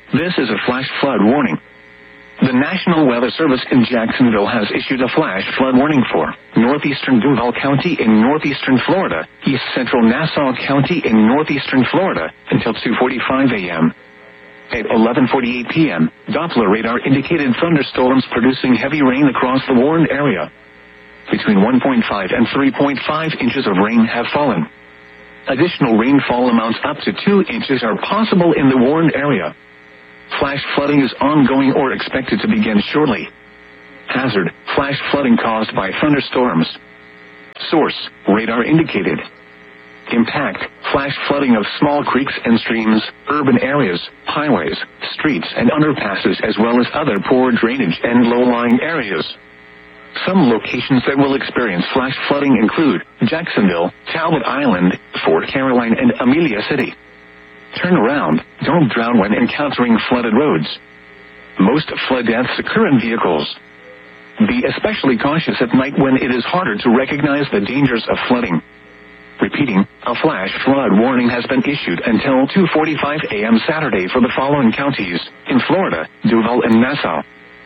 This is a flash flood warning. The National Weather Service in Jacksonville has issued a flash flood warning for northeastern Duval County in northeastern Florida, east central Nassau County in northeastern Florida until 2:45 a.m. At 11:48 p.m., Doppler radar indicated thunderstorms producing heavy rain across the warned area. Between 1.5 and 3.5 inches of rain have fallen. Additional rainfall amounts up to 2 inches are possible in the warned area. Flash flooding is ongoing or expected to begin shortly. Hazard, flash flooding caused by thunderstorms. Source, radar indicated. Impact, flash flooding of small creeks and streams, urban areas, highways, streets and underpasses as well as other poor drainage and low-lying areas. Some locations that will experience flash flooding include Jacksonville, Talbot Island, Fort Caroline and Amelia City. Turn around. Don't drown when encountering flooded roads. Most flood deaths occur in vehicles. Be especially cautious at night when it is harder to recognize the dangers of flooding. Repeating, a flash flood warning has been issued until 2:45 a.m. Saturday for the following counties in Florida, Duval and Nassau.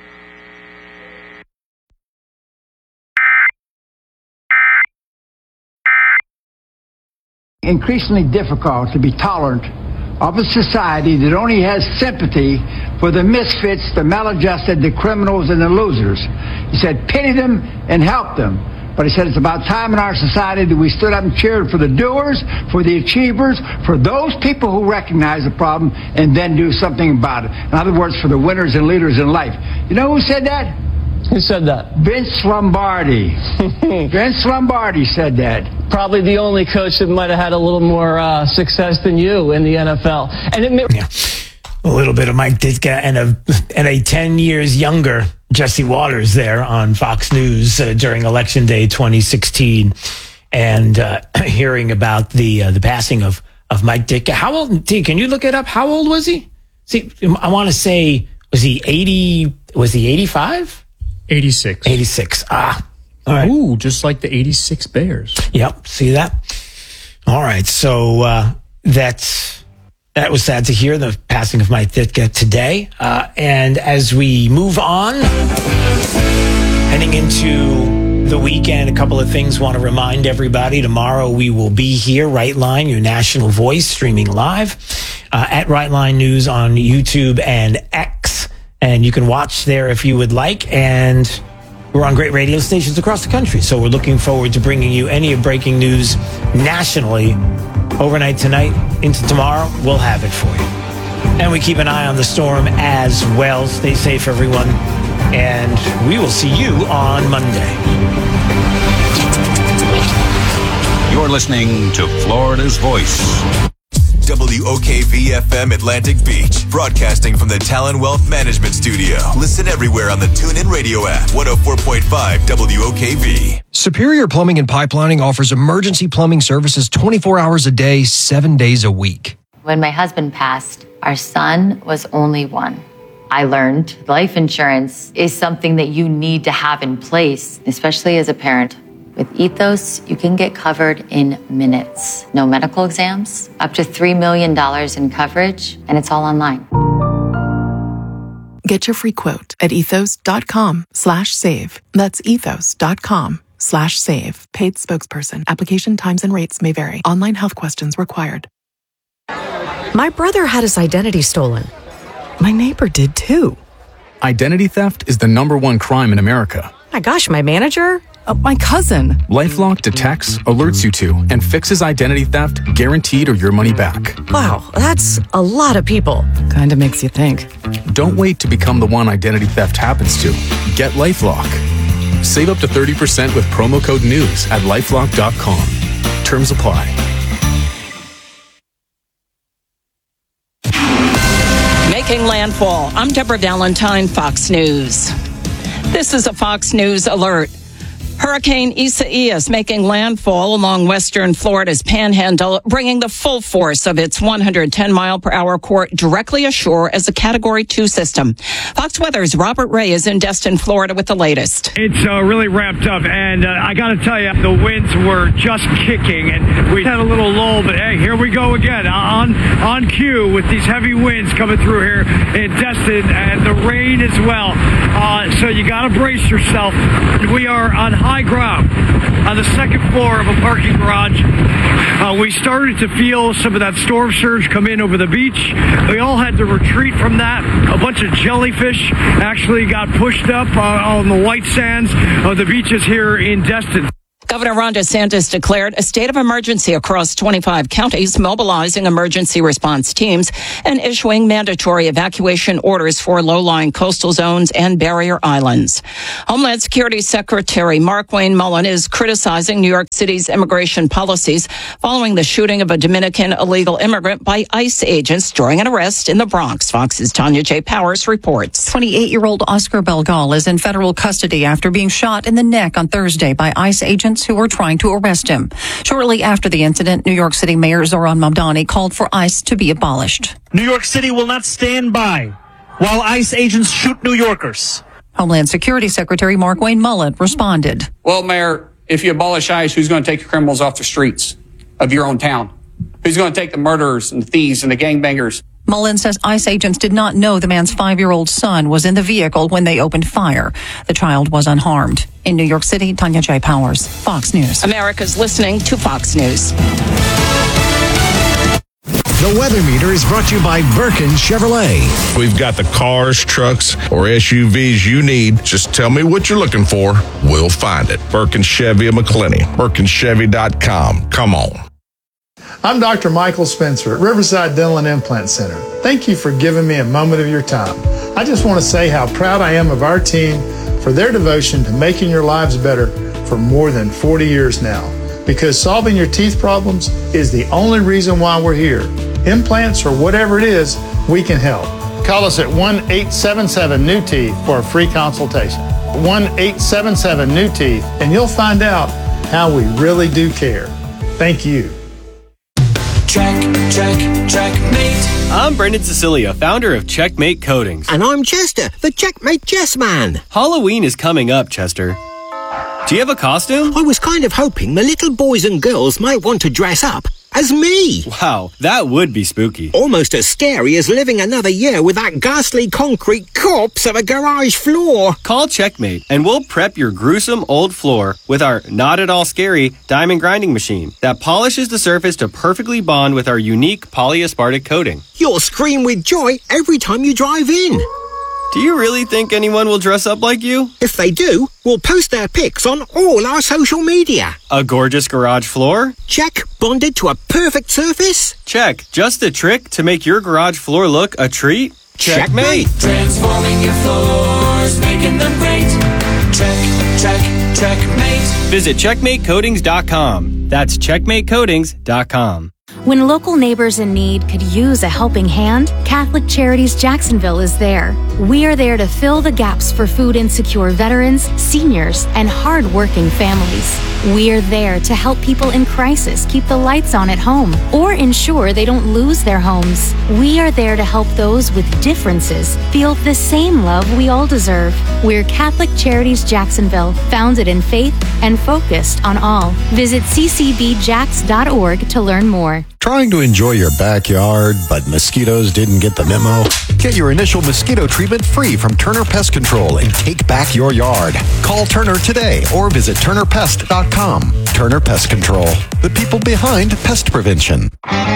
Increasingly difficult to be tolerant of a society that only has sympathy for the misfits, the maladjusted, the criminals, and the losers. He said, pity them and help them. But he said it's about time in our society that we stood up and cheered for the doers, for the achievers, for those people who recognize the problem and then do something about it. In other words, for the winners and leaders in life. You know who said that? Who said that? Vince Lombardi. Vince Lombardi said that. Probably the only coach that might have had a little more success than you in the NFL. And a little bit of Mike Ditka and a 10 years younger Jesse Waters there on Fox News during Election Day 2016, and hearing about the passing of Mike Ditka. How old? Can you look it up? How old was he? See, I want to say, was he 80? Was he 85? 86. 86. Ah. All right. Ooh, just like the 86 Bears. Yep. See that? All right. So that was sad to hear, the passing of Mike Ditka today. And as we move on, heading into the weekend, a couple of things want to remind everybody. Tomorrow we will be here, Right Line, your national voice, streaming live at Right Line News on YouTube and X. And you can watch there if you would like. And we're on great radio stations across the country. So we're looking forward to bringing you any breaking news nationally. Overnight tonight into tomorrow, we'll have it for you. And we keep an eye on the storm as well. Stay safe, everyone. And we will see you on Monday. You're listening to Florida's Voice. WOKV-FM Atlantic Beach, broadcasting from the Talon Wealth Management Studio. Listen everywhere on the TuneIn Radio app, 104.5 WOKV. Superior Plumbing and Pipelining offers emergency plumbing services 24 hours a day, 7 days a week. When my husband passed, our son was only one. I learned life insurance is something that you need to have in place, especially as a parent. With Ethos, you can get covered in minutes. No medical exams, up to $3 million in coverage, and it's all online. Get your free quote at ethos.com/save. That's ethos.com/save. Paid spokesperson. Application times and rates may vary. Online health questions required. My brother had his identity stolen. My neighbor did too. Identity theft is the #1 crime in America. My gosh, my manager? My cousin. LifeLock detects, alerts you to, and fixes identity theft, guaranteed or your money back. Wow, that's a lot of people. Kinda makes you think. Don't wait to become the one identity theft happens to. Get LifeLock. Save up to 30% with promo code NEWS at LifeLock.com. Terms apply. Making landfall. I'm Deborah Valentine, Fox News. This is a Fox News alert. Hurricane Isaias making landfall along western Florida's panhandle, bringing the full force of its 110-mile-per-hour core directly ashore as a Category 2 system. Fox Weather's Robert Ray is in Destin, Florida with the latest. It's really ramped up, and I got to tell you, the winds were just kicking, and we had a little lull, but hey, here we go again, on cue with these heavy winds coming through here in Destin, and the rain as well. So you got to brace yourself. We are on high ground on the second floor of a parking garage. We started to feel some of that storm surge come in over the beach. We all had to retreat from that. A bunch of jellyfish actually got pushed up on the white sands of the beaches here in Destin. Governor Ron DeSantis declared a state of emergency across 25 counties, mobilizing emergency response teams and issuing mandatory evacuation orders for low-lying coastal zones and barrier islands. Homeland Security Secretary Markwayne Mullin is criticizing New York City's immigration policies following the shooting of a Dominican illegal immigrant by ICE agents during an arrest in the Bronx. Fox's Tanya J. Powers reports. 28-year-old Oscar Belgal is in federal custody after being shot in the neck on Thursday by ICE agents who were trying to arrest him. Shortly after the incident, New York City Mayor Zohran Mamdani called for ICE to be abolished. New York City will not stand by while ICE agents shoot New Yorkers. Homeland Security Secretary Markwayne Mullin responded. Well, Mayor, if you abolish ICE, who's going to take the criminals off the streets of your own town? Who's going to take the murderers and the thieves and the gangbangers? Mullin says ICE agents did not know the man's 5-year-old son was in the vehicle when they opened fire. The child was unharmed. In New York City, Tanya J. Powers, Fox News. America's listening to Fox News. The Weather Meter is brought to you by Birkin Chevrolet. We've got the cars, trucks, or SUVs you need. Just tell me what you're looking for. We'll find it. Birkin Chevy of McClenny. BirkinChevy.com. Come on. I'm Dr. Michael Spencer at Riverside Dental and Implant Center. Thank you for giving me a moment of your time. I just want to say how proud I am of our team for their devotion to making your lives better for more than 40 years now. Because solving your teeth problems is the only reason why we're here. Implants or whatever it is, we can help. Call us at 1-877-NEW-TEETH for a free consultation. 1-877-NEW-TEETH, and you'll find out how we really do care. Thank you. Checkmate. I'm Brendan Cecilia, founder of Checkmate Coatings. And I'm Chester, the Checkmate Chess Man. Halloween is coming up, Chester. Do you have a costume? I was kind of hoping the little boys and girls might want to dress up as me. Wow, that would be spooky. Almost as scary as living another year with that ghastly concrete corpse of a garage floor. Call Checkmate and we'll prep your gruesome old floor with our not at all scary diamond grinding machine that polishes the surface to perfectly bond with our unique polyaspartic coating. You'll scream with joy every time you drive in. Do you really think anyone will dress up like you? If they do, we'll post their pics on all our social media. A gorgeous garage floor? Check. Bonded to a perfect surface? Check. Just a trick to make your garage floor look a treat? Checkmate. Transforming your floors, making them great. Checkmate. Visit CheckmateCoatings.com. That's CheckmateCoatings.com. When local neighbors in need could use a helping hand, Catholic Charities Jacksonville is there. We are there to fill the gaps for food insecure veterans, seniors, and hard-working families. We are there to help people in crisis keep the lights on at home or ensure they don't lose their homes. We are there to help those with differences feel the same love we all deserve. We're Catholic Charities Jacksonville, founded in faith and focused on all. Visit ccbjax.org to learn more. Trying to enjoy your backyard, but mosquitoes didn't get the memo? Get your initial mosquito treatment free from Turner Pest Control and take back your yard. Call Turner today or visit turnerpest.com. Turner Pest Control, the people behind pest prevention.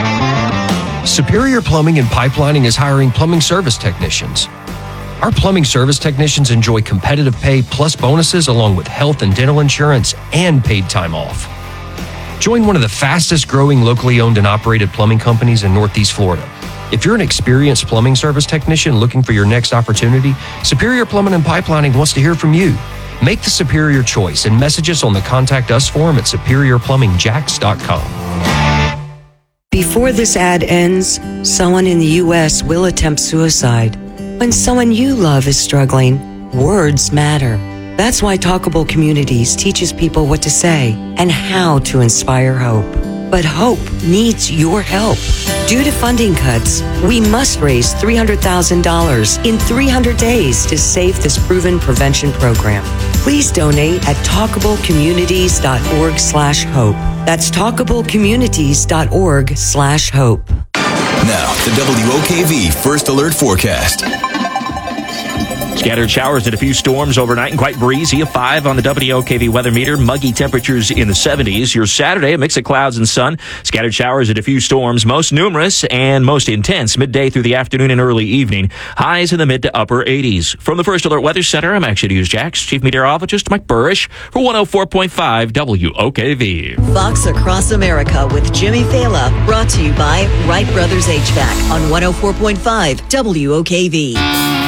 Superior Plumbing and Pipelining is hiring plumbing service technicians. Our plumbing service technicians enjoy competitive pay plus bonuses along with health and dental insurance and paid time off. Join one of the fastest growing locally owned and operated plumbing companies in Northeast Florida. If you're an experienced plumbing service technician looking for your next opportunity, Superior Plumbing and Pipelining wants to hear from you. Make the superior choice and message us on the Contact Us form at superiorplumbingjax.com. Before this ad ends, someone in the U.S. will attempt suicide. When someone you love is struggling, words matter. That's why Talkable Communities teaches people what to say and how to inspire hope. But hope needs your help. Due to funding cuts, we must raise $300,000 in 300 days to save this proven prevention program. Please donate at talkablecommunities.org/hope. That's talkablecommunities.org/hope. Now, the WOKV First Alert Forecast. Scattered showers and a few storms overnight and quite breezy. A 5 on the WOKV weather meter. Muggy temperatures in the 70s. Your Saturday, a mix of clouds and sun. Scattered showers and a few storms. Most numerous and most intense midday through the afternoon and early evening. Highs in the mid to upper 80s. From the First Alert Weather Center, I'm Action News Jax Chief Meteorologist Mike Burrish for 104.5 WOKV. Fox Across America with Jimmy Fela. Brought to you by Wright Brothers HVAC on 104.5 WOKV.